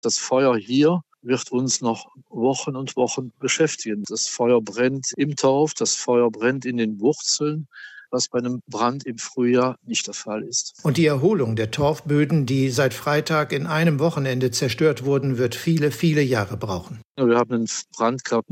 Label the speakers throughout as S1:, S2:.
S1: Das Feuer hier wird uns noch Wochen und Wochen beschäftigen. Das Feuer brennt im Torf, das Feuer brennt in den Wurzeln, was bei einem Brand im Frühjahr nicht der Fall ist.
S2: Und die Erholung der Torfböden, die seit Freitag in einem Wochenende zerstört wurden, wird viele, viele Jahre brauchen.
S1: Wir haben einen Brand gehabt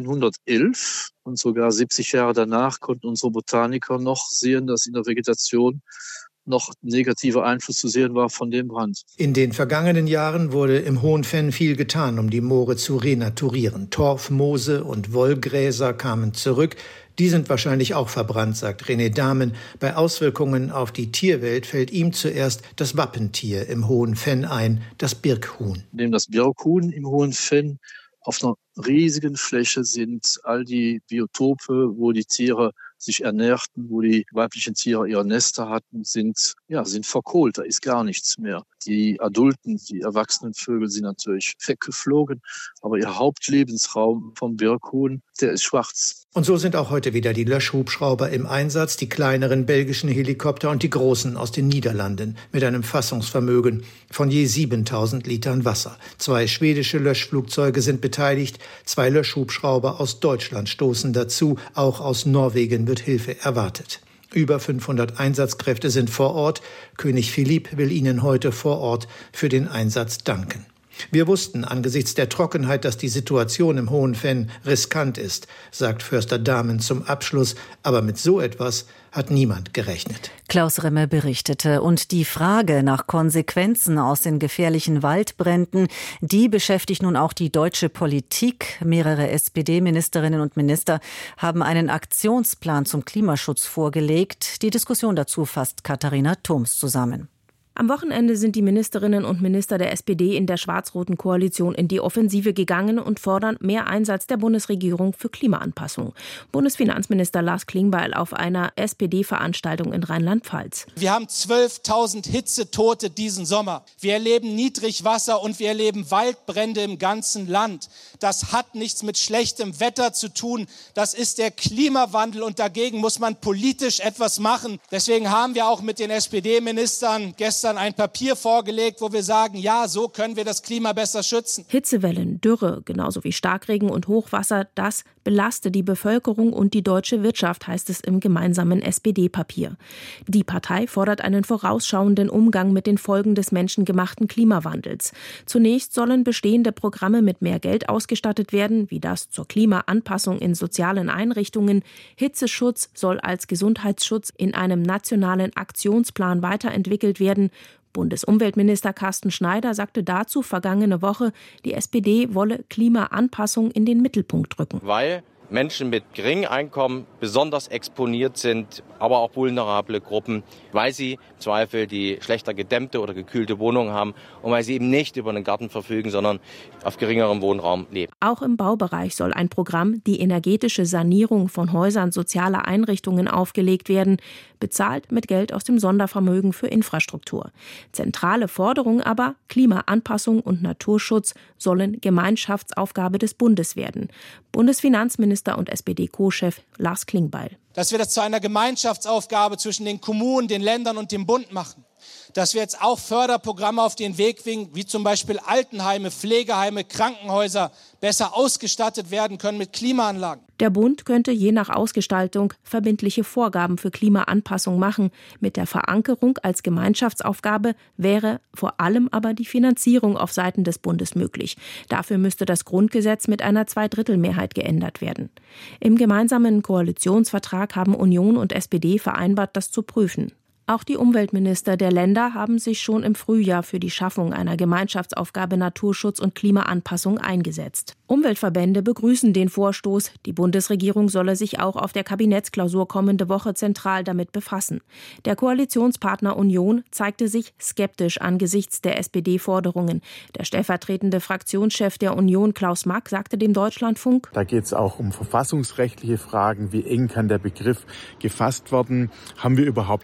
S1: 1911 und sogar 70 Jahre danach konnten unsere Botaniker noch sehen, dass in der Vegetation noch negativer Einfluss zu sehen war von dem Brand.
S2: In den vergangenen Jahren wurde im Hohen Venn viel getan, um die Moore zu renaturieren. Torf, Moose und Wollgräser kamen zurück. Die sind wahrscheinlich auch verbrannt, sagt René Dahmen. Bei Auswirkungen auf die Tierwelt fällt ihm zuerst das Wappentier im Hohen Venn ein, das Birkhuhn.
S1: Neben das Birkhuhn im Hohen Venn auf einer riesigen Fläche sind all die Biotope, wo die Tiere sich ernährten, wo die weiblichen Tiere ihre Nester hatten, sind verkohlt. Da ist gar nichts mehr. Die Adulten, die erwachsenen Vögel sind natürlich weggeflogen, aber ihr Hauptlebensraum vom Birkhuhn, der ist schwarz.
S2: Und so sind auch heute wieder die Löschhubschrauber im Einsatz, die kleineren belgischen Helikopter und die großen aus den Niederlanden mit einem Fassungsvermögen von je 7000 Litern Wasser. 2 schwedische Löschflugzeuge sind beteiligt, 2 Löschhubschrauber aus Deutschland stoßen dazu, auch aus Norwegen wird Hilfe erwartet. Über 500 Einsatzkräfte sind vor Ort. König Philipp will ihnen heute vor Ort für den Einsatz danken. Wir wussten angesichts der Trockenheit, dass die Situation im Hohen Venn riskant ist, sagt Förster Dahmen zum Abschluss. Aber mit so etwas hat niemand gerechnet.
S3: Klaus Remme berichtete. Und die Frage nach Konsequenzen aus den gefährlichen Waldbränden, die beschäftigt nun auch die deutsche Politik. Mehrere SPD-Ministerinnen und Minister haben einen Aktionsplan zum Klimaschutz vorgelegt. Die Diskussion dazu fasst Katharina Thoms zusammen.
S4: Am Wochenende sind die Ministerinnen und Minister der SPD in der schwarz-roten Koalition in die Offensive gegangen und fordern mehr Einsatz der Bundesregierung für Klimaanpassung. Bundesfinanzminister Lars Klingbeil auf einer SPD-Veranstaltung in Rheinland-Pfalz.
S5: Wir haben 12.000 Hitzetote diesen Sommer. Wir erleben Niedrigwasser und wir erleben Waldbrände im ganzen Land. Das hat nichts mit schlechtem Wetter zu tun. Das ist der Klimawandel und dagegen muss man politisch etwas machen. Deswegen haben wir auch mit den SPD-Ministern gestern ein Papier vorgelegt, wo wir sagen, ja, so können wir das Klima besser schützen.
S4: Hitzewellen, Dürre, genauso wie Starkregen und Hochwasser, das belaste die Bevölkerung und die deutsche Wirtschaft, heißt es im gemeinsamen SPD-Papier. Die Partei fordert einen vorausschauenden Umgang mit den Folgen des menschengemachten Klimawandels. Zunächst sollen bestehende Programme mit mehr Geld ausgestattet werden, wie das zur Klimaanpassung in sozialen Einrichtungen. Hitzeschutz soll als Gesundheitsschutz in einem nationalen Aktionsplan weiterentwickelt werden. Bundesumweltminister Carsten Schneider sagte dazu vergangene Woche, die SPD wolle Klimaanpassung in den Mittelpunkt rücken.
S6: Weil Menschen mit geringem Einkommen besonders exponiert sind, aber auch vulnerable Gruppen, weil sie im Zweifel die schlechter gedämmte oder gekühlte Wohnung haben und weil sie eben nicht über einen Garten verfügen, sondern auf geringerem Wohnraum leben.
S4: Auch im Baubereich soll ein Programm, die energetische Sanierung von Häusern sozialer Einrichtungen aufgelegt werden, bezahlt mit Geld aus dem Sondervermögen für Infrastruktur. Zentrale Forderung aber, Klimaanpassung und Naturschutz sollen Gemeinschaftsaufgabe des Bundes werden. Bundesfinanzminister und SPD-Co-Chef Lars Klingbeil.
S5: Dass wir das zu einer Gemeinschaftsaufgabe zwischen den Kommunen, den Ländern und dem Bund machen. Dass wir jetzt auch Förderprogramme auf den Weg bringen, wie zum Beispiel Altenheime, Pflegeheime, Krankenhäuser besser ausgestattet werden können mit Klimaanlagen.
S4: Der Bund könnte je nach Ausgestaltung verbindliche Vorgaben für Klimaanpassung machen. Mit der Verankerung als Gemeinschaftsaufgabe wäre vor allem aber die Finanzierung auf Seiten des Bundes möglich. Dafür müsste das Grundgesetz mit einer Zweidrittelmehrheit geändert werden. Im gemeinsamen Koalitionsvertrag haben Union und SPD vereinbart, das zu prüfen. Auch die Umweltminister der Länder haben sich schon im Frühjahr für die Schaffung einer Gemeinschaftsaufgabe Naturschutz und Klimaanpassung eingesetzt. Umweltverbände begrüßen den Vorstoß. Die Bundesregierung solle sich auch auf der Kabinettsklausur kommende Woche zentral damit befassen. Der Koalitionspartner Union zeigte sich skeptisch angesichts der SPD-Forderungen. Der stellvertretende Fraktionschef der Union, Klaus Mack, sagte dem Deutschlandfunk:
S7: Da geht es auch um verfassungsrechtliche Fragen. Wie eng kann der Begriff gefasst werden? Haben wir überhaupt die Mehrheit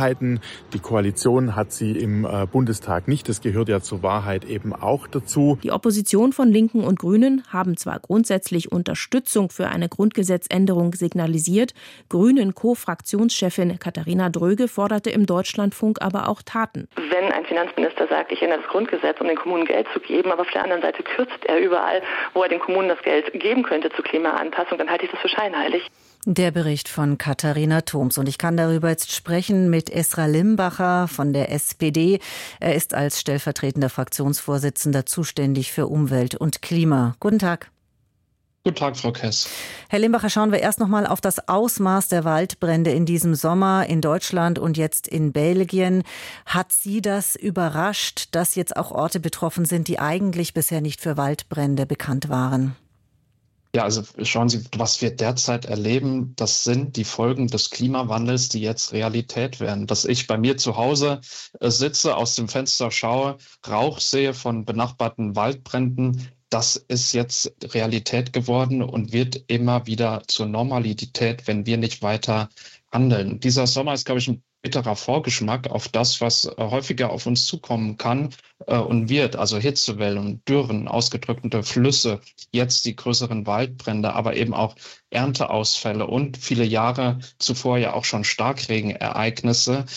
S7: Mehrheiten. Die Koalition hat sie im Bundestag nicht. Das gehört ja zur Wahrheit eben auch dazu.
S4: Die Opposition von Linken und Grünen haben zwar grundsätzlich Unterstützung für eine Grundgesetzänderung signalisiert, Grünen Co-Fraktionschefin Katharina Dröge forderte im Deutschlandfunk aber auch Taten.
S8: Wenn ein Finanzminister sagt, ich ändere das Grundgesetz, um den Kommunen Geld zu geben, aber auf der anderen Seite kürzt er überall, wo er den Kommunen das Geld geben könnte zur Klimaanpassung, dann halte ich das für scheinheilig.
S3: Der Bericht von Katharina Thoms. Und ich kann darüber jetzt sprechen mit Esra Limbacher von der SPD. Er ist als stellvertretender Fraktionsvorsitzender zuständig für Umwelt und Klima. Guten Tag.
S9: Guten Tag, Frau Kess.
S3: Herr Limbacher, schauen wir erst noch mal auf das Ausmaß der Waldbrände in diesem Sommer in Deutschland und jetzt in Belgien. Hat Sie das überrascht, dass jetzt auch Orte betroffen sind, die eigentlich bisher nicht für Waldbrände bekannt waren?
S9: Ja, also schauen Sie, was wir derzeit erleben, das sind die Folgen des Klimawandels, die jetzt Realität werden. Dass ich bei mir zu Hause sitze, aus dem Fenster schaue, Rauch sehe von benachbarten Waldbränden, das ist jetzt Realität geworden und wird immer wieder zur Normalität, wenn wir nicht weiter handeln. Dieser Sommer ist, glaube ich, ein bitterer Vorgeschmack auf das, was häufiger auf uns zukommen kann und wird. Also Hitzewellen, Dürren, ausgetrocknete Flüsse, jetzt die größeren Waldbrände, aber eben auch Ernteausfälle und viele Jahre zuvor ja auch schon Starkregenereignisse.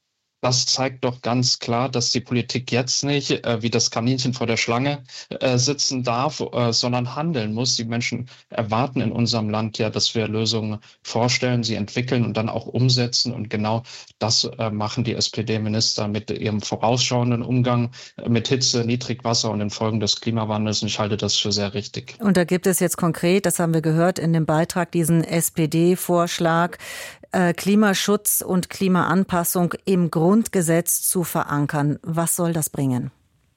S9: Das zeigt doch ganz klar, dass die Politik jetzt nicht wie das Kaninchen vor der Schlange sitzen darf, sondern handeln muss. Die Menschen erwarten in unserem Land ja, dass wir Lösungen vorstellen, sie entwickeln und dann auch umsetzen. Und genau das machen die SPD-Minister mit ihrem vorausschauenden Umgang mit Hitze, Niedrigwasser und den Folgen des Klimawandels. Und ich halte das für sehr richtig.
S3: Und da gibt es jetzt konkret, das haben wir gehört in dem Beitrag, diesen SPD-Vorschlag, Klimaschutz und Klimaanpassung im Grundgesetz zu verankern. Was soll das bringen?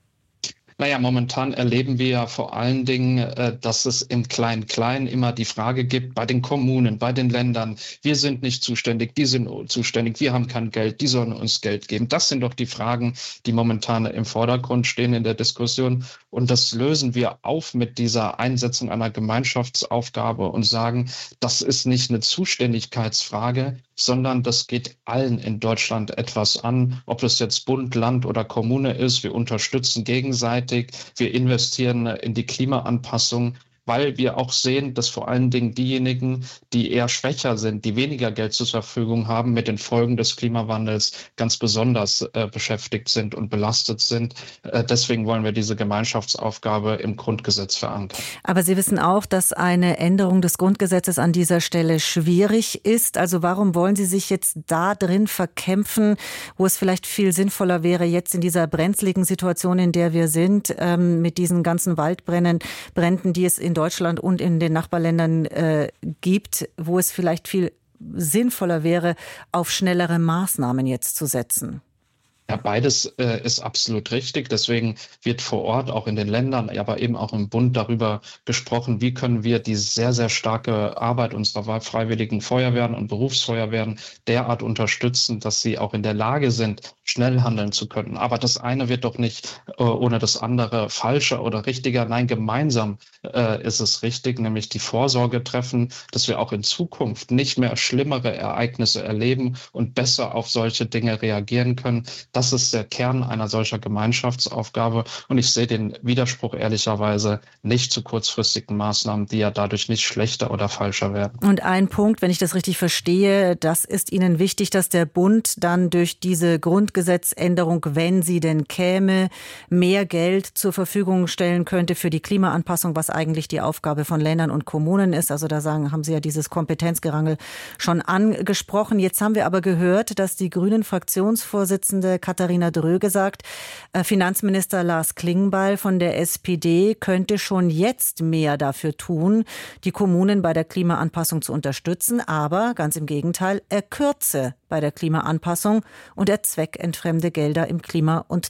S9: Naja, momentan erleben wir ja vor allen Dingen, dass es im Klein-Klein immer die Frage gibt, bei den Kommunen, bei den Ländern, wir sind nicht zuständig, die sind zuständig, wir haben kein Geld, die sollen uns Geld geben. Das sind doch die Fragen, die momentan im Vordergrund stehen in der Diskussion. Und das lösen wir auf mit dieser Einsetzung einer Gemeinschaftsaufgabe und sagen, das ist nicht eine Zuständigkeitsfrage, sondern das geht allen in Deutschland etwas an, ob es jetzt Bund, Land oder Kommune ist. Wir unterstützen gegenseitig, wir investieren in die Klimaanpassung, weil wir auch sehen, dass vor allen Dingen diejenigen, die eher schwächer sind, die weniger Geld zur Verfügung haben, mit den Folgen des Klimawandels ganz besonders beschäftigt sind und belastet sind. Deswegen wollen wir diese Gemeinschaftsaufgabe im Grundgesetz verankern.
S3: Aber Sie wissen auch, dass eine Änderung des Grundgesetzes an dieser Stelle schwierig ist. Also warum wollen Sie sich jetzt da drin verkämpfen, wo es vielleicht viel sinnvoller wäre, jetzt in dieser brenzligen Situation, in der wir sind, mit diesen ganzen Waldbränden, die es in Deutschland und in den Nachbarländern gibt, wo es vielleicht viel sinnvoller wäre, auf schnellere Maßnahmen jetzt zu setzen?
S9: Ja, beides ist absolut richtig. Deswegen wird vor Ort auch in den Ländern, aber eben auch im Bund darüber gesprochen, wie können wir die sehr, sehr starke Arbeit unserer freiwilligen Feuerwehren und Berufsfeuerwehren derart unterstützen, dass sie auch in der Lage sind, schnell handeln zu können. Aber das eine wird doch nicht ohne das andere falscher oder richtiger. Nein, gemeinsam ist es richtig, nämlich die Vorsorge treffen, dass wir auch in Zukunft nicht mehr schlimmere Ereignisse erleben und besser auf solche Dinge reagieren können. Das ist der Kern einer solcher Gemeinschaftsaufgabe. Und ich sehe den Widerspruch ehrlicherweise nicht zu kurzfristigen Maßnahmen, die ja dadurch nicht schlechter oder falscher werden.
S3: Und ein Punkt, wenn ich das richtig verstehe, das ist Ihnen wichtig, dass der Bund dann durch diese Grundgesetzänderung, wenn sie denn käme, mehr Geld zur Verfügung stellen könnte für die Klimaanpassung, was eigentlich die Aufgabe von Ländern und Kommunen ist. Also da haben Sie ja dieses Kompetenzgerangel schon angesprochen. Jetzt haben wir aber gehört, dass die Grünen-Fraktionsvorsitzende Katharina Dröge sagt, Finanzminister Lars Klingbeil von der SPD könnte schon jetzt mehr dafür tun, die Kommunen bei der Klimaanpassung zu unterstützen, aber ganz im Gegenteil, er kürze bei der Klimaanpassung und er zweckentfremde Gelder im Klima- und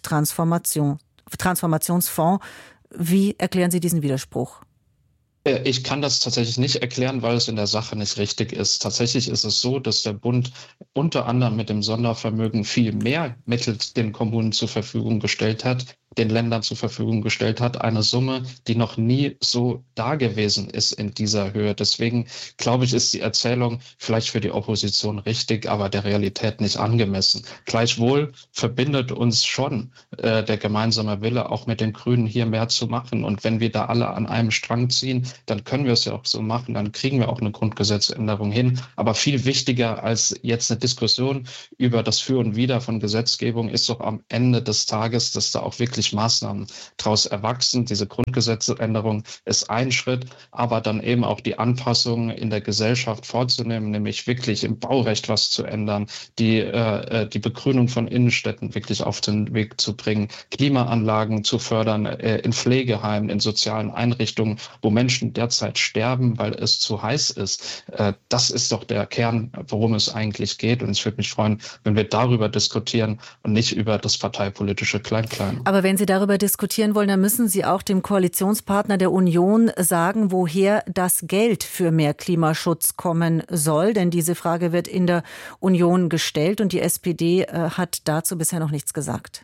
S3: Transformationsfonds. Wie erklären Sie diesen Widerspruch?
S9: Ich kann das tatsächlich nicht erklären, weil es in der Sache nicht richtig ist. Tatsächlich ist es so, dass der Bund unter anderem mit dem Sondervermögen viel mehr Mittel den Kommunen zur Verfügung gestellt hat. den Ländern zur Verfügung gestellt hat. Eine Summe, die noch nie so da gewesen ist in dieser Höhe. Deswegen glaube ich, ist die Erzählung vielleicht für die Opposition richtig, aber der Realität nicht angemessen. Gleichwohl verbindet uns schon der gemeinsame Wille, auch mit den Grünen hier mehr zu machen. Und wenn wir da alle an einem Strang ziehen, dann können wir es ja auch so machen. Dann kriegen wir auch eine Grundgesetzänderung hin. Aber viel wichtiger als jetzt eine Diskussion über das Für und Wider von Gesetzgebung ist doch am Ende des Tages, dass da auch wirklich Maßnahmen daraus erwachsen. Diese Grundgesetzänderung ist ein Schritt, aber dann eben auch die Anpassungen in der Gesellschaft vorzunehmen, nämlich wirklich im Baurecht was zu ändern, die Begrünung von Innenstädten wirklich auf den Weg zu bringen, Klimaanlagen zu fördern in Pflegeheimen, in sozialen Einrichtungen, wo Menschen derzeit sterben, weil es zu heiß ist. Das ist doch der Kern, worum es eigentlich geht. Und ich würde mich freuen, wenn wir darüber diskutieren und nicht über das parteipolitische Klein-Klein.
S3: Aber wenn Sie darüber diskutieren wollen, dann müssen Sie auch dem Koalitionspartner der Union sagen, woher das Geld für mehr Klimaschutz kommen soll. Denn diese Frage wird in der Union gestellt und die SPD hat dazu bisher noch nichts gesagt.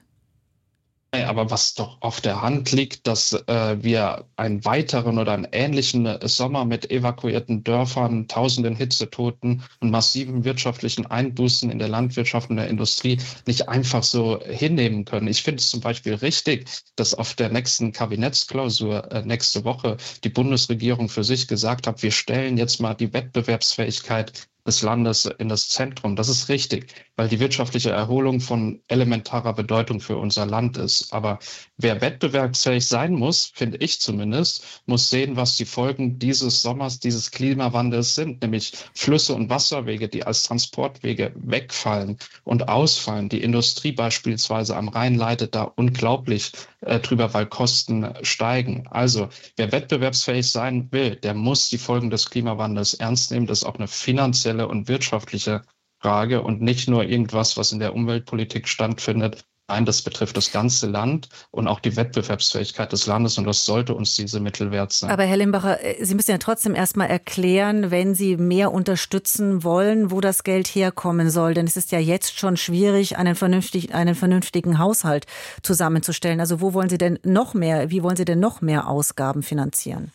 S9: Aber was doch auf der Hand liegt, dass wir einen weiteren oder einen ähnlichen Sommer mit evakuierten Dörfern, tausenden Hitzetoten und massiven wirtschaftlichen Einbußen in der Landwirtschaft und der Industrie nicht einfach so hinnehmen können. Ich finde es zum Beispiel richtig, dass auf der nächsten Kabinettsklausur nächste Woche die Bundesregierung für sich gesagt hat, wir stellen jetzt mal die Wettbewerbsfähigkeit des Landes in das Zentrum. Das ist richtig, weil die wirtschaftliche Erholung von elementarer Bedeutung für unser Land ist. Aber wer wettbewerbsfähig sein muss, finde ich zumindest, muss sehen, was die Folgen dieses Sommers, dieses Klimawandels sind, nämlich Flüsse und Wasserwege, die als Transportwege wegfallen und ausfallen. Die Industrie beispielsweise am Rhein leidet da unglaublich drüber, weil Kosten steigen. Also wer wettbewerbsfähig sein will, der muss die Folgen des Klimawandels ernst nehmen. Das ist auch eine finanzielle und wirtschaftliche Frage und nicht nur irgendwas, was in der Umweltpolitik stattfindet. Nein, das betrifft das ganze Land und auch die Wettbewerbsfähigkeit des Landes und das sollte uns diese Mittel wert sein.
S3: Aber Herr Limbacher, Sie müssen ja trotzdem erstmal erklären, wenn Sie mehr unterstützen wollen, wo das Geld herkommen soll. Denn es ist ja jetzt schon schwierig, einen vernünftigen Haushalt zusammenzustellen. Also wie wollen Sie denn noch mehr Ausgaben finanzieren?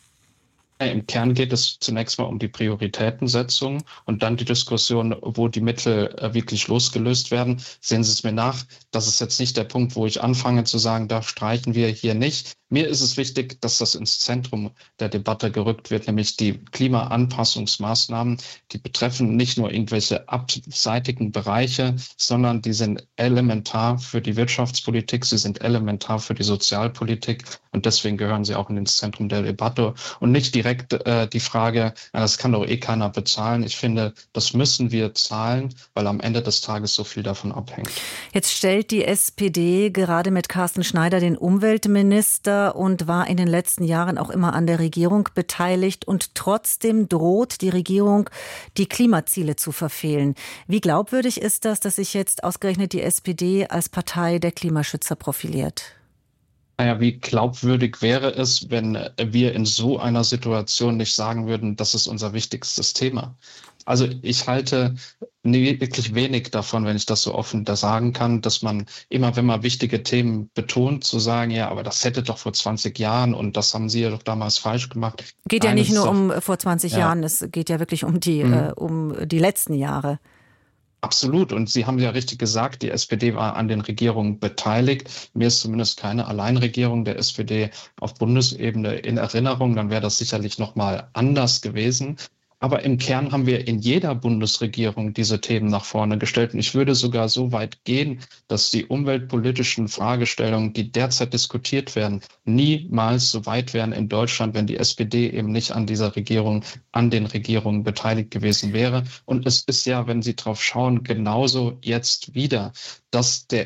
S9: Im Kern geht es zunächst mal um die Prioritätensetzung und dann die Diskussion, wo die Mittel wirklich losgelöst werden. Sehen Sie es mir nach, das ist jetzt nicht der Punkt, wo ich anfange zu sagen, da streichen wir hier nicht. Mir ist es wichtig, dass das ins Zentrum der Debatte gerückt wird, nämlich die Klimaanpassungsmaßnahmen. Die betreffen nicht nur irgendwelche abseitigen Bereiche, sondern die sind elementar für die Wirtschaftspolitik, sie sind elementar für die Sozialpolitik und deswegen gehören sie auch ins Zentrum der Debatte und nicht direkt die Frage, das kann doch keiner bezahlen. Ich finde, das müssen wir zahlen, weil am Ende des Tages so viel davon abhängt.
S3: Jetzt stellt die SPD gerade mit Carsten Schneider den Umweltminister und war in den letzten Jahren auch immer an der Regierung beteiligt. Und trotzdem droht die Regierung, die Klimaziele zu verfehlen. Wie glaubwürdig ist das, dass sich jetzt ausgerechnet die SPD als Partei der Klimaschützer profiliert?
S9: Naja, wie glaubwürdig wäre es, wenn wir in so einer Situation nicht sagen würden, das ist unser wichtigstes Thema? Also ich halte wirklich wenig davon, wenn ich das so offen da sagen kann, dass man immer, wenn man wichtige Themen betont, zu sagen, ja, aber das hätte doch vor 20 Jahren und das haben Sie ja doch damals falsch gemacht.
S3: Geht ja nicht nur um vor 20 Jahren, es geht ja wirklich um die letzten Jahre.
S9: Absolut. Und Sie haben ja richtig gesagt, die SPD war an den Regierungen beteiligt. Mir ist zumindest keine Alleinregierung der SPD auf Bundesebene in Erinnerung. Dann wäre das sicherlich noch mal anders gewesen. Aber im Kern haben wir in jeder Bundesregierung diese Themen nach vorne gestellt. Und ich würde sogar so weit gehen, dass die umweltpolitischen Fragestellungen, die derzeit diskutiert werden, niemals so weit wären in Deutschland, wenn die SPD eben nicht an dieser Regierung, an den Regierungen beteiligt gewesen wäre. Und es ist ja, wenn Sie drauf schauen, genauso jetzt wieder, dass die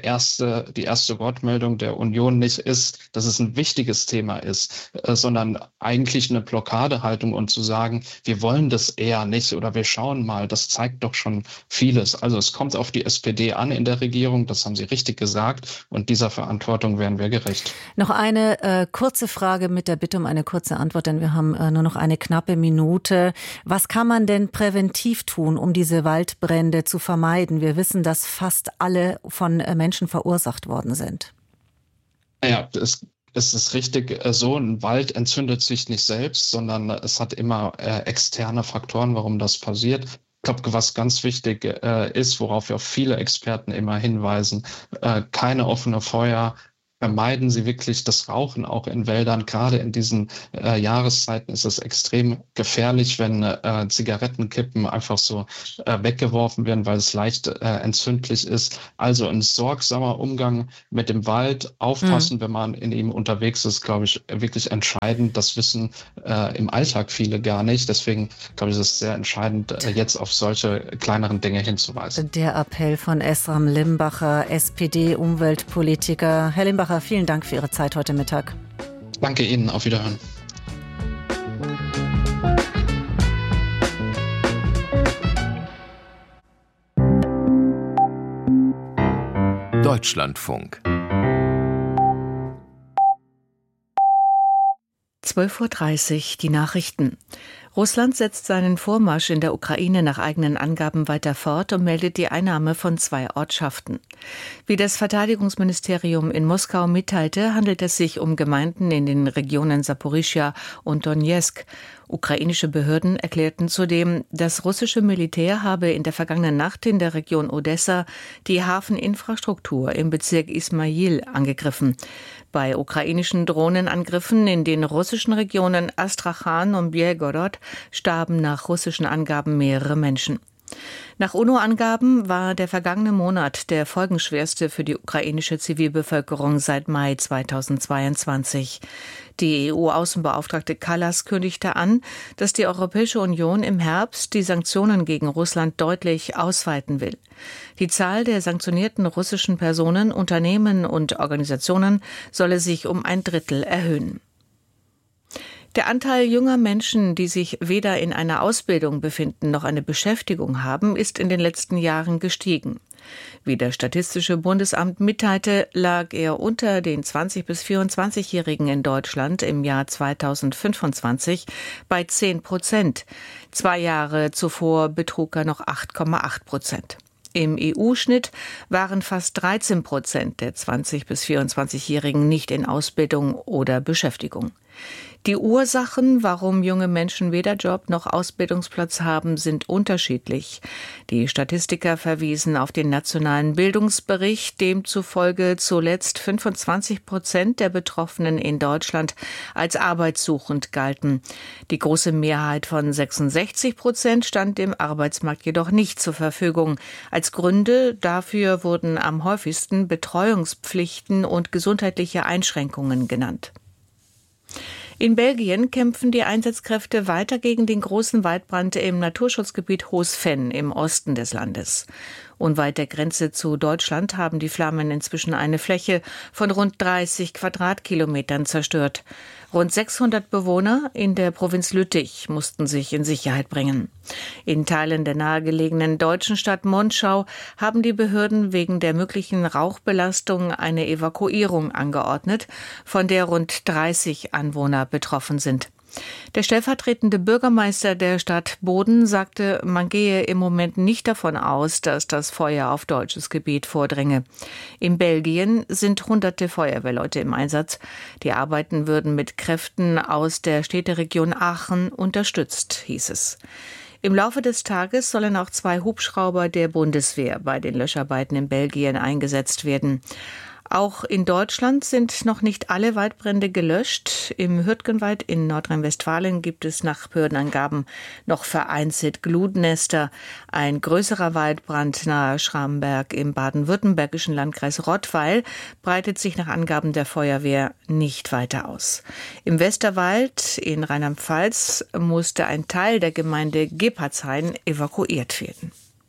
S9: erste Wortmeldung der Union nicht ist, dass es ein wichtiges Thema ist, sondern eigentlich eine Blockadehaltung und zu sagen, wir wollen das eher nicht oder wir schauen mal, das zeigt doch schon vieles. Also es kommt auf die SPD an in der Regierung, das haben Sie richtig gesagt und dieser Verantwortung werden wir gerecht.
S3: Noch eine kurze Frage mit der Bitte um eine kurze Antwort, denn wir haben nur noch eine knappe Minute. Was kann man denn präventiv tun, um diese Waldbrände zu vermeiden? Wir wissen, dass fast alle von Menschen verursacht worden sind.
S9: Ja, es ist richtig so, ein Wald entzündet sich nicht selbst, sondern es hat immer externe Faktoren, warum das passiert. Ich glaube, was ganz wichtig ist, worauf ja viele Experten immer hinweisen, keine offene Feuer. Vermeiden Sie wirklich das Rauchen auch in Wäldern. Gerade in diesen Jahreszeiten ist es extrem gefährlich, wenn Zigarettenkippen einfach so weggeworfen werden, weil es leicht entzündlich ist. Also ein sorgsamer Umgang mit dem Wald, aufpassen, wenn man in ihm unterwegs ist, glaube ich, wirklich entscheidend. Das wissen im Alltag viele gar nicht. Deswegen glaube ich, ist es sehr entscheidend, jetzt auf solche kleineren Dinge hinzuweisen.
S3: Der Appell von Esram Limbacher, SPD-Umweltpolitiker. Herr Limbacher, vielen Dank für Ihre Zeit heute Mittag.
S9: Danke Ihnen, auf Wiederhören.
S10: Deutschlandfunk
S3: 12:30 Uhr, die Nachrichten. Russland setzt seinen Vormarsch in der Ukraine nach eigenen Angaben weiter fort und meldet die Einnahme von 2 Ortschaften. Wie das Verteidigungsministerium in Moskau mitteilte, handelt es sich um Gemeinden in den Regionen Saporischschja und Donezk. Ukrainische Behörden erklärten zudem, das russische Militär habe in der vergangenen Nacht in der Region Odessa die Hafeninfrastruktur im Bezirk Ismail angegriffen. Bei ukrainischen Drohnenangriffen in den russischen Regionen Astrachan und Belgorod starben nach russischen Angaben mehrere Menschen. Nach UNO-Angaben war der vergangene Monat der folgenschwerste für die ukrainische Zivilbevölkerung seit Mai 2022. Die EU-Außenbeauftragte Kallas kündigte an, dass die Europäische Union im Herbst die Sanktionen gegen Russland deutlich ausweiten will. Die Zahl der sanktionierten russischen Personen, Unternehmen und Organisationen solle sich um 1/3 erhöhen. Der Anteil junger Menschen, die sich weder in einer Ausbildung befinden noch eine Beschäftigung haben, ist in den letzten Jahren gestiegen. Wie das Statistische Bundesamt mitteilte, lag er unter den 20- bis 24-Jährigen in Deutschland im Jahr 2025 bei 10%. 2 Jahre zuvor betrug er noch 8,8%. Im EU-Schnitt waren fast 13% der 20- bis 24-Jährigen nicht in Ausbildung oder Beschäftigung. Die Ursachen, warum junge Menschen weder Job noch Ausbildungsplatz haben, sind unterschiedlich. Die Statistiker verwiesen auf den nationalen Bildungsbericht, demzufolge zuletzt 25% der Betroffenen in Deutschland als arbeitssuchend galten. Die große Mehrheit von 66% stand dem Arbeitsmarkt jedoch nicht zur Verfügung. Als Gründe dafür wurden am häufigsten Betreuungspflichten und gesundheitliche Einschränkungen genannt. In Belgien kämpfen die Einsatzkräfte weiter gegen den großen Waldbrand im Naturschutzgebiet Hoos-Venn im Osten des Landes. Unweit der Grenze zu Deutschland haben die Flammen inzwischen eine Fläche von rund 30 Quadratkilometern zerstört. Rund 600 Bewohner in der Provinz Lüttich mussten sich in Sicherheit bringen. In Teilen der nahegelegenen deutschen Stadt Monschau haben die Behörden wegen der möglichen Rauchbelastung eine Evakuierung angeordnet, von der rund 30 Anwohner betroffen sind. Der stellvertretende Bürgermeister der Stadt Boden sagte, man gehe im Moment nicht davon aus, dass das Feuer auf deutsches Gebiet vordringe. In Belgien sind hunderte Feuerwehrleute im Einsatz. Die Arbeiten würden mit Kräften aus der Städteregion Aachen unterstützt, hieß es. Im Laufe des Tages sollen auch 2 Hubschrauber der Bundeswehr bei den Löscharbeiten in Belgien eingesetzt werden. Auch in Deutschland sind noch nicht alle Waldbrände gelöscht. Im Hürtgenwald in Nordrhein-Westfalen gibt es nach Behördenangaben noch vereinzelt Glutnester. Ein größerer Waldbrand nahe Schramberg im baden-württembergischen Landkreis Rottweil breitet sich nach Angaben der Feuerwehr nicht weiter aus. Im Westerwald in Rheinland-Pfalz musste ein Teil der Gemeinde Gebhardshain evakuiert werden.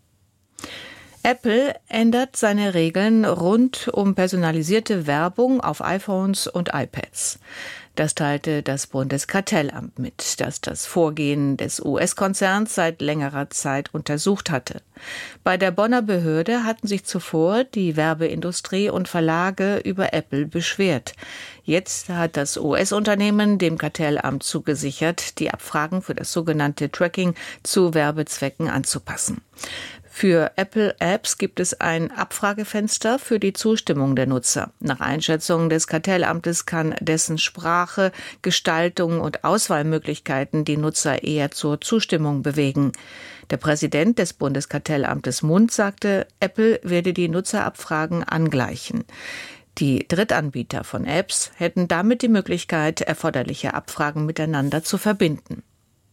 S3: Apple ändert seine Regeln rund um personalisierte Werbung auf iPhones und iPads. Das teilte das Bundeskartellamt mit, das das Vorgehen des US-Konzerns seit längerer Zeit untersucht hatte. Bei der Bonner Behörde hatten sich zuvor die Werbeindustrie und Verlage über Apple beschwert. Jetzt hat das US-Unternehmen dem Kartellamt zugesichert, die Abfragen für das sogenannte Tracking zu Werbezwecken anzupassen.
S10: Für Apple Apps gibt es ein Abfragefenster für die Zustimmung der Nutzer. Nach Einschätzung des Kartellamtes kann dessen Sprache, Gestaltung und Auswahlmöglichkeiten die Nutzer eher zur Zustimmung bewegen. Der Präsident des Bundeskartellamtes Mund sagte, Apple werde die Nutzerabfragen angleichen. Die Drittanbieter von Apps hätten damit die Möglichkeit, erforderliche Abfragen miteinander zu verbinden.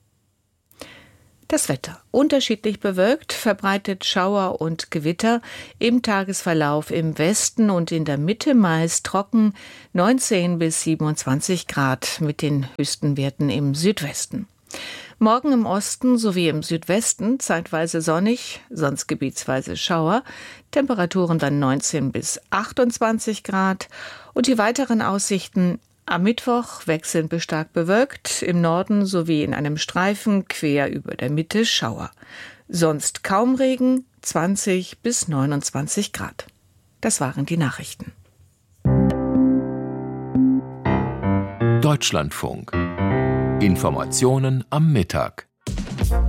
S10: Das Wetter. Unterschiedlich bewölkt, verbreitet Schauer und Gewitter. Im Tagesverlauf im Westen und in der Mitte meist trocken, 19 bis 27 Grad mit den höchsten Werten im Südwesten. Morgen im Osten sowie im Südwesten zeitweise sonnig, sonst gebietsweise Schauer. Temperaturen dann 19 bis 28 Grad. Und die weiteren Aussichten: am Mittwoch wechselnd bis stark bewölkt, im Norden sowie in einem Streifen quer über der Mitte Schauer. Sonst kaum Regen, 20 bis 29 Grad. Das waren die Nachrichten.
S11: Deutschlandfunk. Informationen am Mittag.